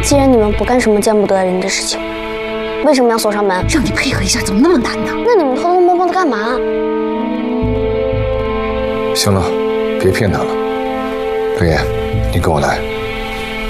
既然你们不干什么见不得人的事情，为什么要锁上门？ 让你配合一下，怎么那么难呢？ 那你们偷偷摸摸的干嘛？ 行了，别骗他了。刘烨，你跟我来。